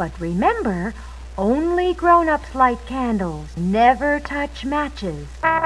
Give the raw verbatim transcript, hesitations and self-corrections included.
But remember, only grown-ups light candles. Never touch matches.